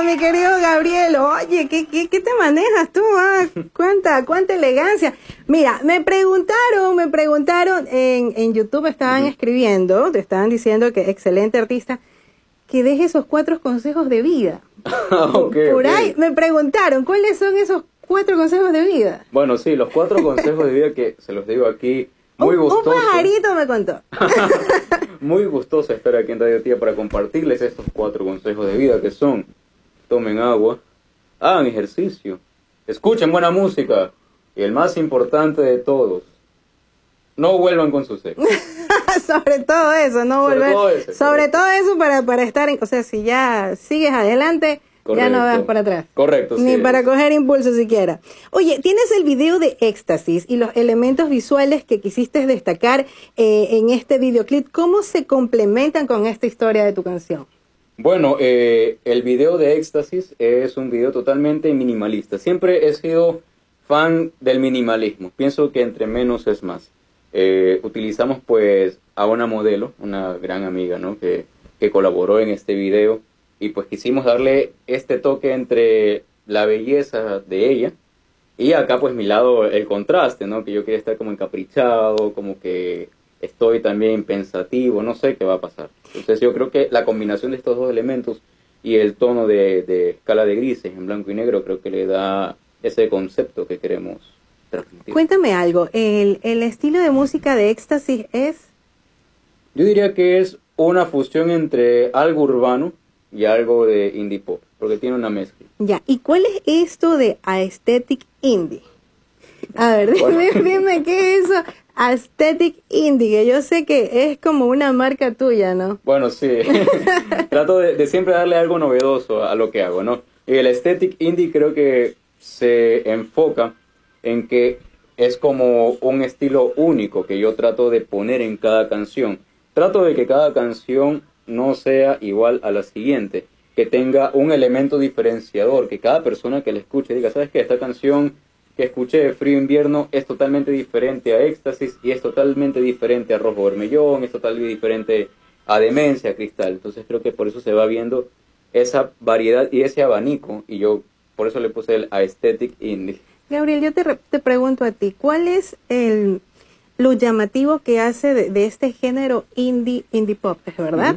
mi querido Gabriel. Oye, ¿qué te manejas tú? Cuánta elegancia. Mira, me preguntaron en YouTube, estaban escribiendo, te estaban diciendo que excelente artista, que deje esos 4 consejos de vida. Por ahí me preguntaron, ¿cuáles son esos 4 consejos de vida? Bueno, sí, los 4 consejos de vida que se los digo aquí, muy gustoso. Un pajarito me contó. Muy gustoso estar aquí en Radio Tía para compartirles estos 4 consejos de vida que son: tomen agua, hagan ejercicio, escuchen buena música y el más importante de todos, no vuelvan con su sexo. Sobre todo eso, no volver. Sobre todo eso para estar o sea, si ya sigues adelante, correcto, ya no vas para atrás. Correcto. Ni sí, para coger impulso siquiera. Oye, tienes el video de Éxtasis y los elementos visuales que quisiste destacar en este videoclip. ¿Cómo se complementan con esta historia de tu canción? Bueno, el video de Éxtasis es un video totalmente minimalista. Siempre he sido fan del minimalismo. Pienso que entre menos es más. Utilizamos pues a una modelo, una gran amiga, ¿no? que colaboró en este video, y pues quisimos darle este toque entre la belleza de ella y acá pues mi lado, el contraste, ¿no? Que yo quería estar como encaprichado, como que estoy también pensativo, no sé qué va a pasar. Entonces yo creo que la combinación de estos 2 elementos y el tono de escala de grises en blanco y negro creo que le da ese concepto que queremos transmitir. Cuéntame algo, ¿el estilo de música de Éxtasis es? Yo diría que es una fusión entre algo urbano y algo de indie pop, porque tiene una mezcla. Ya, ¿y cuál es esto de aesthetic indie? A ver, dime qué es eso, aesthetic indie, que yo sé que es como una marca tuya, ¿no? Bueno, sí, trato de siempre darle algo novedoso a lo que hago, ¿no? Y el aesthetic indie creo que se enfoca en que es como un estilo único que yo trato de poner en cada canción. Trato de que cada canción no sea igual a la siguiente, que tenga un elemento diferenciador, que cada persona que la escuche diga, ¿sabes qué? Esta canción que escuché de Frío Invierno es totalmente diferente a Éxtasis y es totalmente diferente a Rojo Bermellón, es totalmente diferente a Demencia, Cristal. Entonces creo que por eso se va viendo esa variedad y ese abanico, y yo por eso le puse el aesthetic indie. Gabriel, yo te pregunto a ti, ¿cuál es lo llamativo que hace de este género indie pop, es verdad?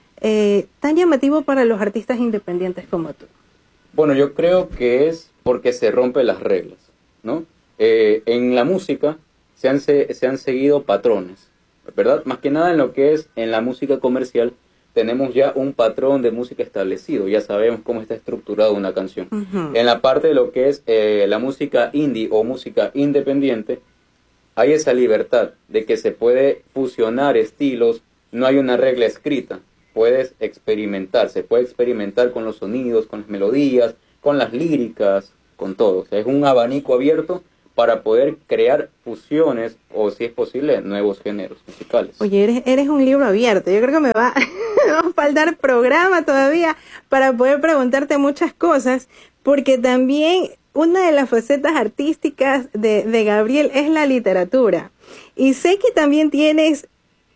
Tan llamativo para los artistas independientes como tú. Bueno, yo creo que es porque se rompen las reglas, ¿no? En la música se han seguido patrones, ¿verdad? Más que nada en lo que es en la música comercial, tenemos ya un patrón de música establecido, ya sabemos cómo está estructurada una canción. En la parte de lo que es la música indie o música independiente, hay esa libertad de que se puede fusionar estilos, no hay una regla escrita, puedes experimentar, se puede experimentar con los sonidos, con las melodías, con las líricas, con todo. O sea, es un abanico abierto para poder crear fusiones o, si es posible, nuevos géneros musicales. Oye, eres un libro abierto. Yo creo que me va a faltar programa todavía para poder preguntarte muchas cosas, porque también una de las facetas artísticas de Gabriel es la literatura. Y sé que también tienes,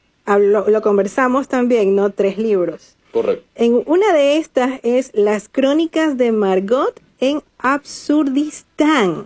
lo conversamos también, ¿no? 3 libros. Correcto. En una de estas es Las Crónicas de Margot en Absurdistán.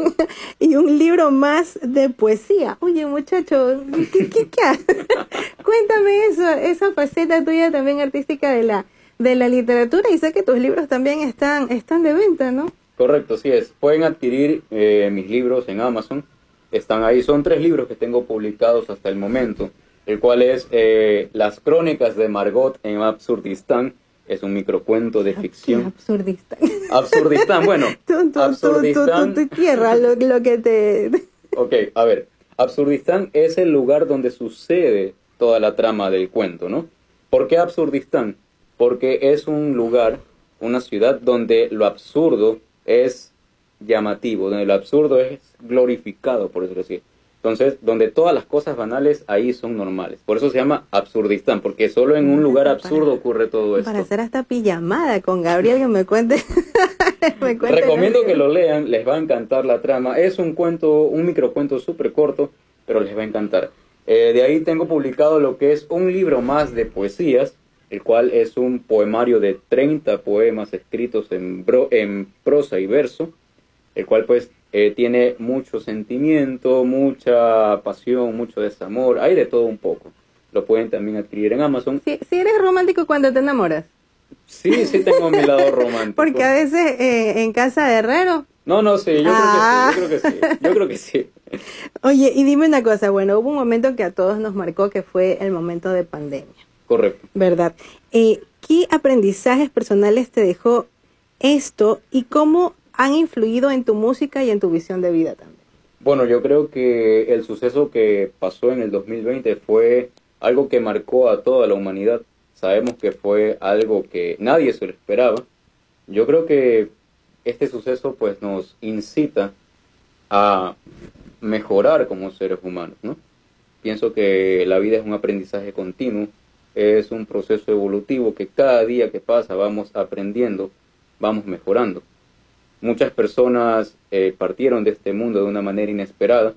Y un libro más de poesía. Oye, muchacho, ¿qué haces? Cuéntame eso, esa faceta tuya también artística de la literatura, y sé que tus libros también están de venta, ¿no? Correcto, sí es. Pueden adquirir mis libros en Amazon. Están ahí, son 3 libros que tengo publicados hasta el momento, el cual es Las Crónicas de Margot en Absurdistán. Es un microcuento de ficción. Absurdistán. Absurdistán, bueno. Absurdistán. Tu tierra, lo que te... Ok, a ver. Absurdistán es el lugar donde sucede toda la trama del cuento, ¿no? ¿Por qué Absurdistán? Porque es un lugar, una ciudad donde lo absurdo es llamativo, donde lo absurdo es glorificado, por decirlo así. Entonces, donde todas las cosas banales ahí son normales. Por eso se llama Absurdistán, porque solo en un lugar absurdo ocurre todo esto. Para hacer hasta pijamada con Gabriel, que me cuente. Recomiendo que lo lean, les va a encantar la trama. Es un cuento, un microcuento súper corto, pero les va a encantar. De ahí tengo publicado lo que es un libro más de poesías, el cual es un poemario de 30 poemas escritos en prosa y verso, el cual pues tiene mucho sentimiento, mucha pasión, mucho desamor, hay de todo un poco. Lo pueden también adquirir en Amazon. Si eres romántico cuando te enamoras. Sí, sí tengo mi lado romántico. Porque a veces en casa de herrero. No, sí, yo creo que sí, yo creo que sí. Oye, y dime una cosa, bueno, hubo un momento que a todos nos marcó que fue el momento de pandemia. Correcto. ¿Verdad? ¿Qué aprendizajes personales te dejó esto y cómo han influido en tu música y en tu visión de vida también? Bueno, yo creo que el suceso que pasó en el 2020 fue algo que marcó a toda la humanidad. Sabemos que fue algo que nadie se lo esperaba. Yo creo que este suceso pues nos incita a mejorar como seres humanos, ¿no? Pienso que la vida es un aprendizaje continuo, es un proceso evolutivo que cada día que pasa vamos aprendiendo, vamos mejorando. Muchas personas partieron de este mundo de una manera inesperada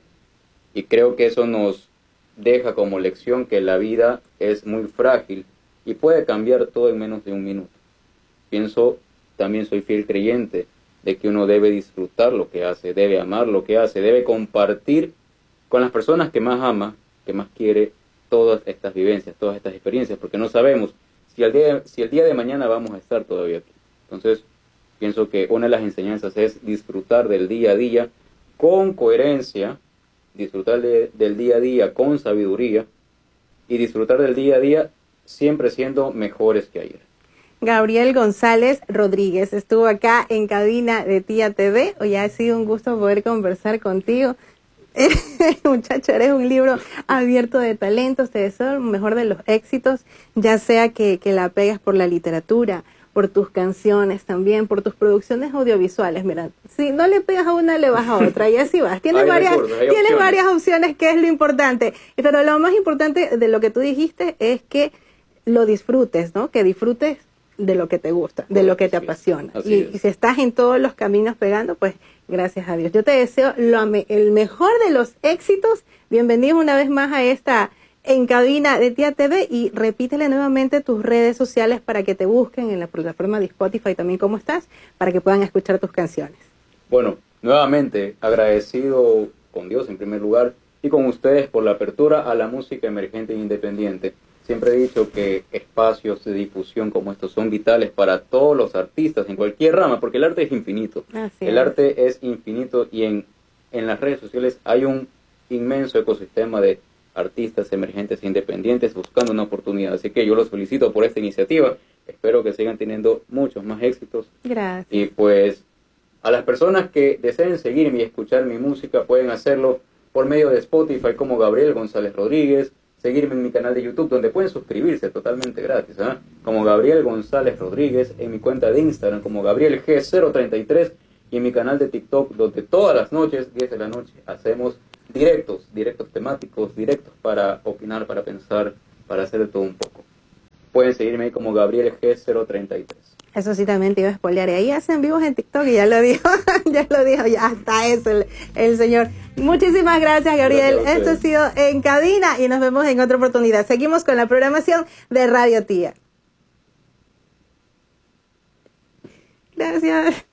y creo que eso nos deja como lección que la vida es muy frágil y puede cambiar todo en menos de un minuto. Pienso, también soy fiel creyente de que uno debe disfrutar lo que hace, debe amar lo que hace, debe compartir con las personas que más ama, que más quiere, todas estas vivencias, todas estas experiencias, porque no sabemos si el día de mañana vamos a estar todavía aquí. Entonces, pienso que una de las enseñanzas es disfrutar del día a día con coherencia, disfrutar del día a día con sabiduría y disfrutar del día a día siempre siendo mejores que ayer. Gabriel González Rodríguez estuvo acá en cabina de Tía TV. Hoy ha sido un gusto poder conversar contigo. Muchacho, eres un libro abierto de talentos. Te deseo el mejor de los éxitos, ya sea que la pegues por la literatura, por tus canciones también, por tus producciones audiovisuales. Mira, si no le pegas a una, le vas a otra y así vas. Tienes varias opciones, que es lo importante. Pero lo más importante de lo que tú dijiste es que lo disfrutes, ¿no? Que disfrutes de lo que te gusta, de lo que te apasiona. Y si estás en todos los caminos pegando, pues gracias a Dios. Yo te deseo el mejor de los éxitos. Bienvenidos una vez más a esta En Cabina de Tía TV y repítele nuevamente tus redes sociales para que te busquen en la plataforma de Spotify también como estás, para que puedan escuchar tus canciones. Bueno, nuevamente agradecido con Dios en primer lugar y con ustedes por la apertura a la música emergente e independiente. Siempre he dicho que espacios de difusión como estos son vitales para todos los artistas en cualquier rama, porque el arte es infinito. El arte es infinito y en las redes sociales hay un inmenso ecosistema de artistas emergentes e independientes buscando una oportunidad. Así que yo los felicito por esta iniciativa. Espero que sigan teniendo muchos más éxitos. Gracias. Y pues a las personas que deseen seguirme y escuchar mi música pueden hacerlo por medio de Spotify como Gabriel González Rodríguez, seguirme en mi canal de YouTube donde pueden suscribirse totalmente gratis, como Gabriel González Rodríguez, en mi cuenta de Instagram como Gabriel G033 y en mi canal de TikTok donde todas las noches, 10 de la noche, hacemos directos temáticos, directos para opinar, para pensar, para hacer de todo un poco. Pueden seguirme ahí como Gabriel G033. Eso sí también te iba a spoilear. Y ahí hacen vivos en TikTok y ya lo dijo, ya hasta eso el señor. Muchísimas gracias, Gabriel. Esto ha sido En Cabina y nos vemos en otra oportunidad. Seguimos con la programación de Radio Tía. Gracias.